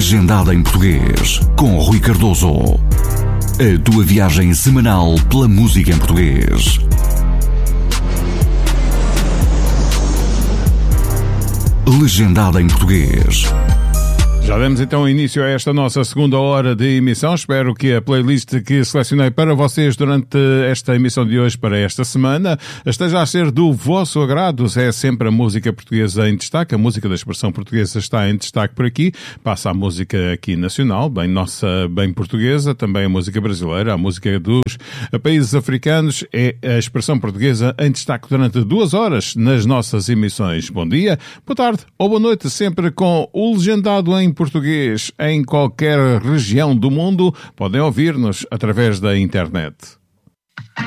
Legendada em Português, com Rui Cardoso. A tua viagem semanal pela música em português. Legendada em Português. Já demos então início a esta nossa segunda hora de emissão. Espero que a playlist que selecionei para vocês durante esta emissão de hoje, para esta semana, esteja a ser do vosso agrado. É sempre a música portuguesa em destaque. A música da expressão portuguesa está em destaque por aqui. Passa a música aqui nacional, bem nossa, bem portuguesa, também a música brasileira, a música dos países africanos. É a expressão portuguesa em destaque durante 2 horas nas nossas emissões. Bom dia, boa tarde ou boa noite, sempre com o Legendado em Português em qualquer região do mundo. Podem ouvir-nos através da internet.